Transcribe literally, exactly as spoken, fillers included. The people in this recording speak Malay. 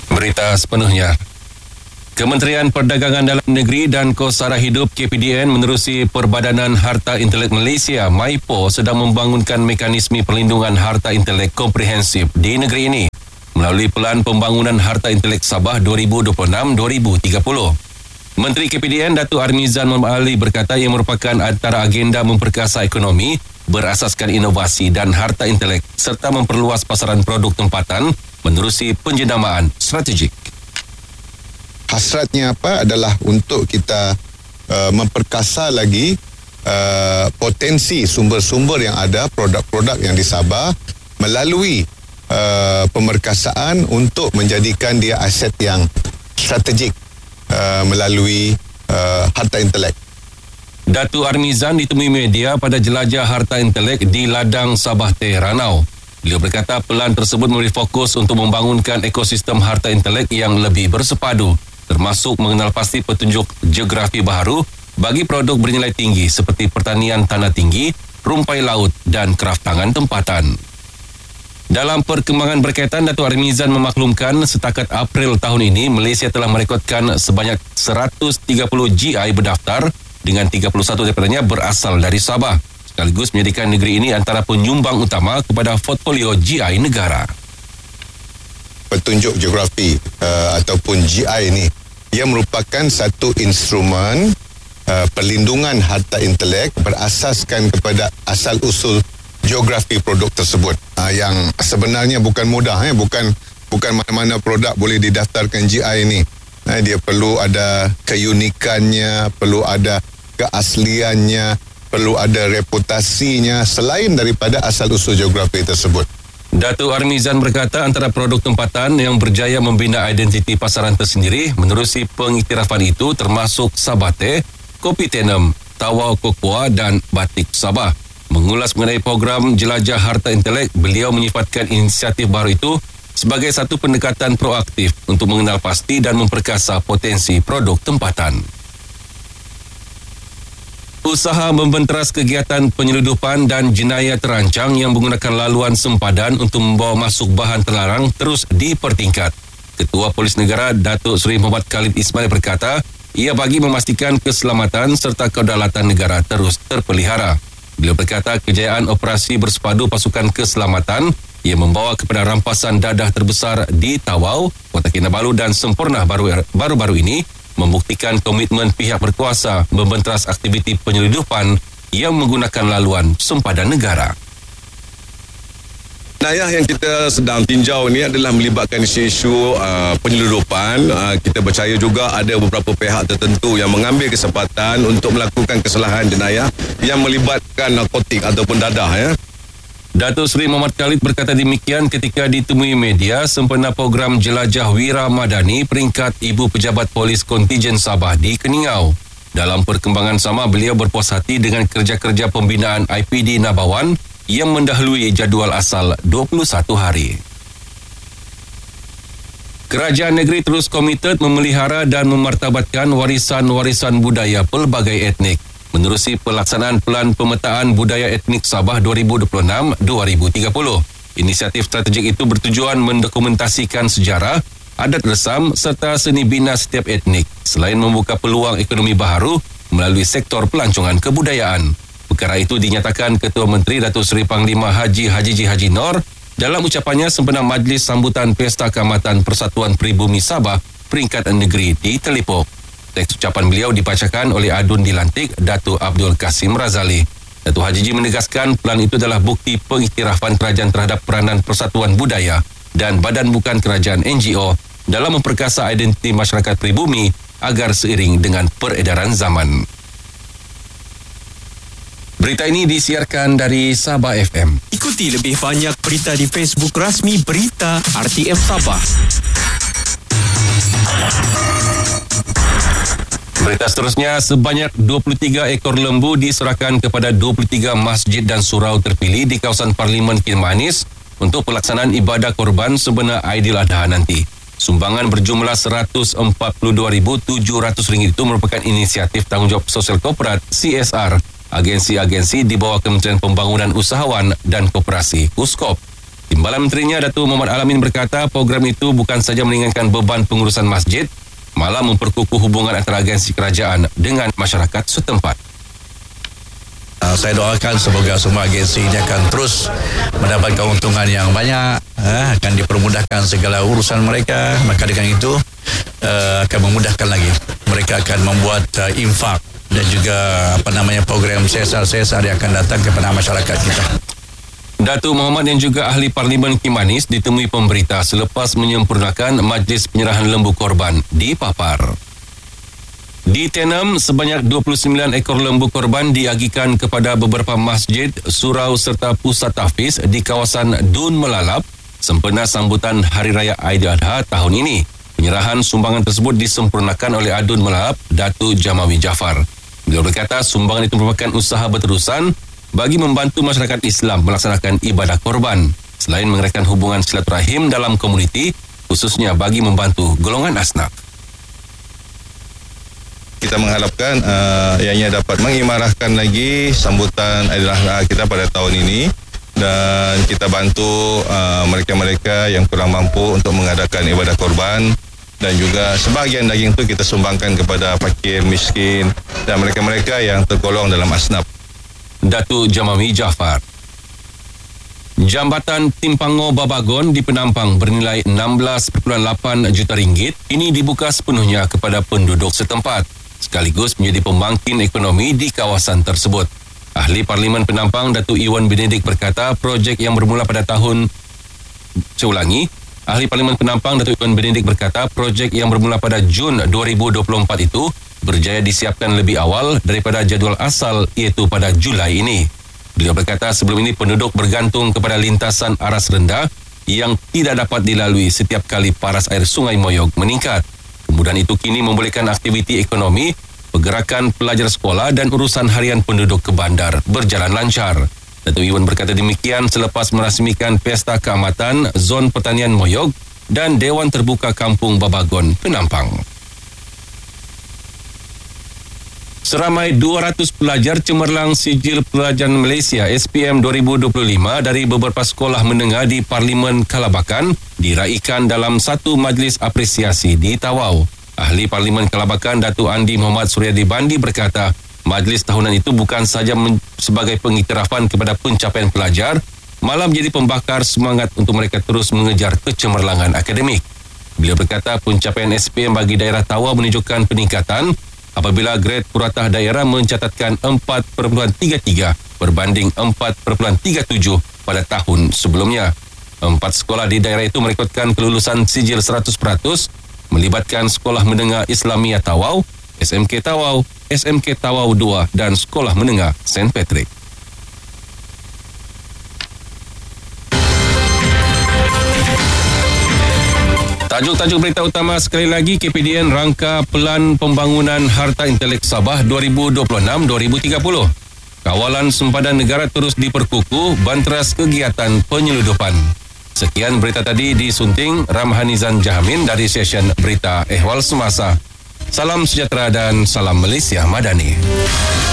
Berita sepenuhnya. Kementerian Perdagangan Dalam Negeri dan Kos Sara Hidup K P D N menerusi Perbadanan Harta Intelek Malaysia M I P O sedang membangunkan mekanisme perlindungan harta intelek komprehensif di negeri ini melalui Pelan Pembangunan Harta Intelek Sabah dua ribu dua puluh enam dua ribu tiga puluh. Menteri K P D N Datuk Armizan Muhammad Ali berkata ia merupakan antara agenda memperkasa ekonomi berasaskan inovasi dan harta intelek serta memperluas pasaran produk tempatan menerusi penjendamaan strategik. Hasratnya apa adalah untuk kita uh, memperkasa lagi uh, potensi sumber-sumber yang ada, produk-produk yang di Sabah melalui uh, pemerkasaan untuk menjadikan dia aset yang strategik uh, melalui uh, harta intelek. Datuk Armizan ditemui media pada jelajah harta intelek di Ladang Sabah Terengganu. Beliau berkata pelan tersebut memberi fokus untuk membangunkan ekosistem harta intelek yang lebih bersepadu, termasuk mengenal pasti petunjuk geografi baharu bagi produk bernilai tinggi seperti pertanian tanah tinggi, rumpai laut dan kraftangan tempatan. Dalam perkembangan berkaitan, Datuk Armizan memaklumkan setakat April tahun ini, Malaysia telah merekodkan sebanyak seratus tiga puluh G I berdaftar dengan tiga puluh satu daripadanya berasal dari Sabah, sekaligus menjadikan negeri ini antara penyumbang utama kepada portfolio G I negara. Petunjuk geografi uh, ataupun G I ini, ia merupakan satu instrumen uh, perlindungan harta intelek berasaskan kepada asal-usul geografi produk tersebut, uh, yang sebenarnya bukan mudah, eh? bukan bukan mana-mana produk boleh didaftarkan G I ini. Uh, dia perlu ada keunikannya, perlu ada keasliannya, perlu ada reputasinya selain daripada asal-usul geografi tersebut. Datuk Armizan berkata antara produk tempatan yang berjaya membina identiti pasaran tersendiri menerusi pengiktirafan itu termasuk sabate, kopi tenem, tawau kokoa dan batik Sabah. Mengulas mengenai program Jelajah Harta Intelek, beliau menyifatkan inisiatif baru itu sebagai satu pendekatan proaktif untuk mengenal pasti dan memperkasa potensi produk tempatan. Usaha membenteras kegiatan penyeludupan dan jenayah terancang yang menggunakan laluan sempadan untuk membawa masuk bahan terlarang terus dipertingkat. Ketua Polis Negara Datuk Seri Muhammad Khalid Ismail berkata, ia bagi memastikan keselamatan serta kedaulatan negara terus terpelihara. Beliau berkata kejayaan operasi bersepadu pasukan keselamatan yang membawa kepada rampasan dadah terbesar di Tawau, Kota Kinabalu dan Semporna baru, baru-baru ini membuktikan komitmen pihak berkuasa membenteras aktiviti penyeludupan yang menggunakan laluan sempadan negara. Jenayah yang kita sedang tinjau ini adalah melibatkan isu-isu uh, penyeludupan. Uh, kita percaya juga ada beberapa pihak tertentu yang mengambil kesempatan untuk melakukan kesalahan jenayah yang melibatkan narkotik ataupun dadah, ya. Datuk Seri Muhammad Khalid berkata demikian ketika ditemui media sempena program Jelajah Wira Madani peringkat Ibu Pejabat Polis Kontijen Sabah di Keningau. Dalam perkembangan sama, beliau berpuas hati dengan kerja-kerja pembinaan I P D Nabawan yang mendahului jadual asal dua puluh satu hari. Kerajaan negeri terus komited memelihara dan memartabatkan warisan-warisan budaya pelbagai etnik menerusi pelaksanaan Pelan Pemetaan Budaya Etnik Sabah dua ribu dua puluh enam dua ribu tiga puluh. Inisiatif strategik itu bertujuan mendokumentasikan sejarah, adat resam serta seni bina setiap etnik selain membuka peluang ekonomi baharu melalui sektor pelancongan kebudayaan. Perkara itu dinyatakan Ketua Menteri Datuk Seri Panglima Haji Haji Haji Nor dalam ucapannya sempena Majlis Sambutan Pesta Keamatan Persatuan Pribumi Sabah peringkat negeri di Telipok. Teks ucapan beliau dibacakan oleh Adun Dilantik Datuk Abdul Kasim Razali. Datuk Haji menegaskan pelan itu adalah bukti pengiktirafan kerajaan terhadap peranan persatuan budaya dan badan bukan kerajaan N G O dalam memperkasa identiti masyarakat pribumi agar seiring dengan peredaran zaman. Berita ini disiarkan dari Sabah F M. Ikuti lebih banyak berita di Facebook rasmi Berita R T M Sabah. Berita seterusnya, sebanyak dua puluh tiga ekor lembu diserahkan kepada dua puluh tiga masjid dan surau terpilih di kawasan Parlimen Kinmanis untuk pelaksanaan ibadah korban sempena Aidiladha nanti. Sumbangan berjumlah seratus empat puluh dua ribu tujuh ratus ringgit itu merupakan inisiatif tanggungjawab sosial korporat C S R, agensi-agensi di bawah Kementerian Pembangunan Usahawan dan Koperasi U S K O P. Timbalan Menterinya Datuk Muhammad Alamin berkata program itu bukan saja meringankan beban pengurusan masjid, malah memperkukuh hubungan antara agensi kerajaan dengan masyarakat setempat. Uh, saya doakan semoga semua agensi ini akan terus mendapat keuntungan yang banyak, uh, akan dipermudahkan segala urusan mereka. Maka dengan itu uh, akan memudahkan lagi. Mereka akan membuat uh, infak dan juga apa namanya program C S R-C S R yang akan datang kepada masyarakat kita. Datuk Muhammad yang juga ahli Parlimen Kimanis ditemui pemberita selepas menyempurnakan majlis penyerahan lembu korban di Papar. Di Tenem, sebanyak dua puluh sembilan ekor lembu korban diagikan kepada beberapa masjid, surau serta pusat tahfiz di kawasan Dun Melalap sempena sambutan Hari Raya Aidiladha tahun ini. Penyerahan sumbangan tersebut disempurnakan oleh Adun Melalap, Datuk Jamawi Jaafar. Beliau berkata sumbangan itu merupakan usaha berterusan bagi membantu masyarakat Islam melaksanakan ibadah korban selain mengeratkan hubungan silaturahim dalam komuniti, khususnya bagi membantu golongan asnaf. Kita mengharapkan uh, ianya dapat mengimarahkan lagi sambutan Aidiladha kita pada tahun ini dan kita bantu uh, mereka-mereka yang kurang mampu untuk mengadakan ibadah korban, dan juga sebahagian daging itu kita sumbangkan kepada fakir, miskin dan mereka-mereka yang tergolong dalam asnaf. Datuk Jamawi Jaafar. Jambatan Timpango Babagon di Penampang bernilai enam belas perpuluhan lapan juta ringgit ini dibuka sepenuhnya kepada penduduk setempat, sekaligus menjadi pembangkit ekonomi di kawasan tersebut. Ahli Parlimen Penampang Datuk Iwan Benedik berkata projek yang bermula pada tahun saya ulangi, Ahli Parlimen Penampang Datuk Iwan Benedik berkata projek yang bermula pada Jun dua ribu dua puluh empat itu berjaya disiapkan lebih awal daripada jadual asal, iaitu pada Julai ini. Beliau berkata sebelum ini penduduk bergantung kepada lintasan aras rendah yang tidak dapat dilalui setiap kali paras air Sungai Moyog meningkat. Kemudahan itu kini membolehkan aktiviti ekonomi, pergerakan pelajar sekolah dan urusan harian penduduk ke bandar berjalan lancar. Datuk Iwan berkata demikian selepas merasmikan Pesta Keamatan Zon Pertanian Moyog dan Dewan Terbuka Kampung Babagon Penampang. Seramai dua ratus pelajar cemerlang Sijil Pelajaran Malaysia S P M dua ribu dua puluh lima dari beberapa sekolah menengah di Parlimen Kalabakan diraikan dalam satu majlis apresiasi di Tawau. Ahli Parlimen Kalabakan Datuk Andi Muhammad Suryadi Bandi berkata, majlis tahunan itu bukan sahaja men- sebagai pengiktirafan kepada pencapaian pelajar, malah menjadi pembakar semangat untuk mereka terus mengejar kecemerlangan akademik. Beliau berkata pencapaian S P M bagi daerah Tawau menunjukkan peningkatan apabila grade puratah daerah mencatatkan empat perpuluhan tiga tiga berbanding empat perpuluhan tiga tujuh pada tahun sebelumnya. Empat sekolah di daerah itu merekodkan kelulusan sijil seratus peratus melibatkan Sekolah Menengah Islamiyah Tawau, S M K Tawau, S M K Tawau dua dan Sekolah Menengah Saint Patrick. Tajuk-tajuk berita utama sekali lagi, K P D N rangka Pelan Pembangunan Harta Intelek Sabah dua ribu dua puluh enam hingga dua ribu tiga puluh. Kawalan sempadan negara terus diperkukuh banteras kegiatan penyeludupan. Sekian berita tadi disunting Ramhanizan Jahamin dari session Berita Ehwal Semasa. Salam sejahtera dan salam Malaysia Madani.